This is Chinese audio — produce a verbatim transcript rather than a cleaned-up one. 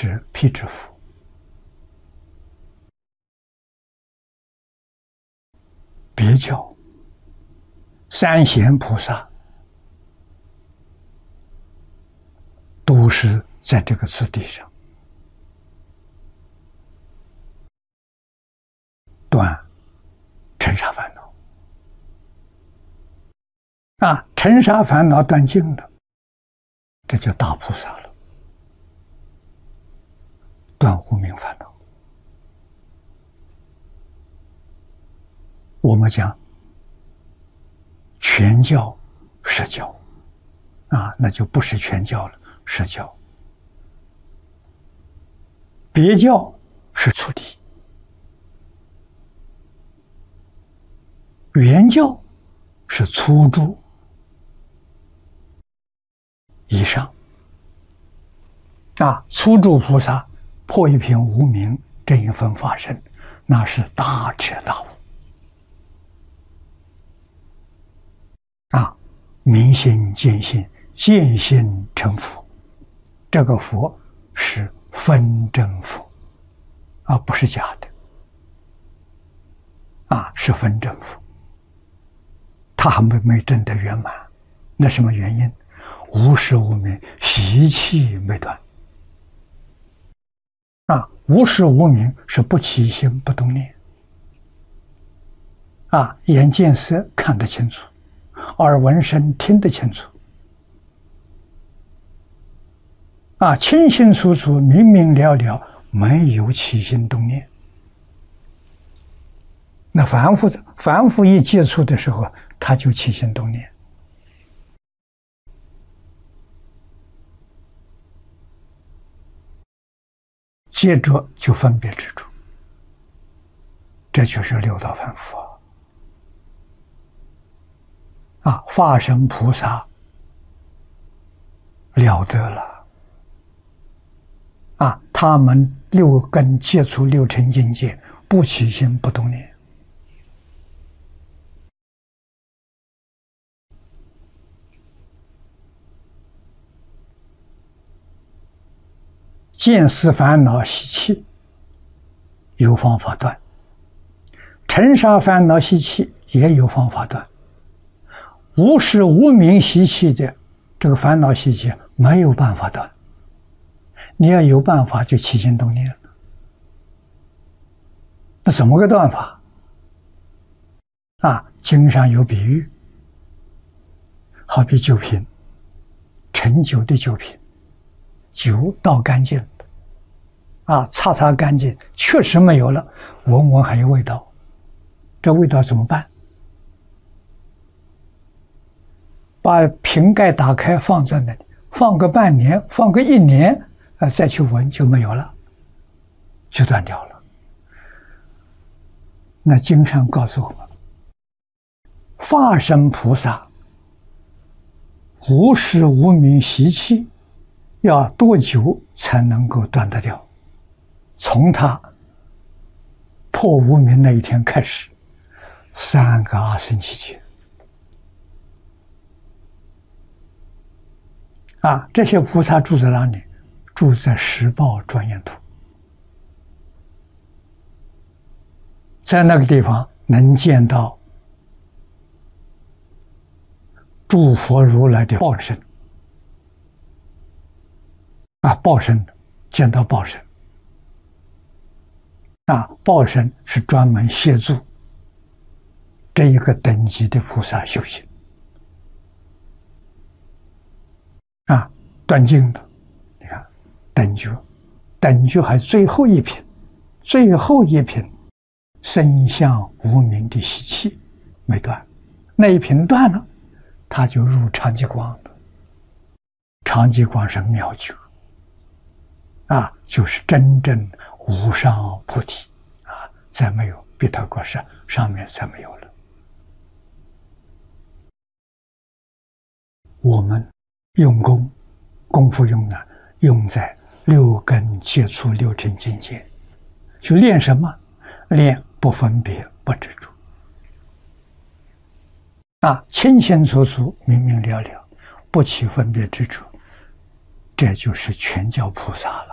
是辟支佛。别教三贤菩萨都是在这个次第上断尘沙烦恼啊，尘沙烦恼断尽了，这就大菩萨了，断无明烦恼。我们讲全教实教啊，那就不是全教了，实教。别教是初地，原教是初住以上啊。初住菩萨破一品无明这一分法身，那是大彻大悟啊，明心见性，见性成佛。这个佛是分真佛啊，不是假的啊，是分真佛。他还没没证得圆满，那什么原因？无始无明，习气没断啊。无始无明是不起心不动念啊，眼见色看得清楚，耳闻声听得清楚啊，清清楚楚，明明了了，没有起心动念。那凡夫凡夫一接触的时候，他就起心动念，接着就分别执着，这就是六道凡夫啊。啊，化身菩萨了得了啊！他们六根接触六尘境界，不起心不动念。见思烦恼习气有方法断，尘沙烦恼习气也有方法断。无始无明习气的这个烦恼习气没有办法断，你要有办法就起心动念了。那怎么个断法啊？经上有比喻，好比酒瓶，盛酒的酒瓶，酒倒干净啊，擦擦干净，确实没有了，闻闻还有味道，这味道怎么办？把瓶盖打开放在那里，放个半年，放个一年啊，再去闻就没有了，就断掉了。那经上告诉我们，化身菩萨无始无明习气要多久才能够断得掉？从他破无明那一天开始，三个阿僧祇劫啊！这些菩萨住在哪里？住在十报庄严土，在那个地方能见到诸佛如来的报身啊，报身见到报身啊，报身是专门协助这一个等级的菩萨修行啊，断尽的。你看等觉，等觉还最后一品，最后一品身相无明的习气没断，那一品断了，他就入常寂光了。常寂光是妙觉啊，就是真正无上菩提啊，再没有彼得果上上面再没有了。我们用功功夫用啊，用在六根接触六尘境界，去练什么？练不分别不执着啊，清清楚楚明明了了，不起分别执着，这就是全教菩萨了。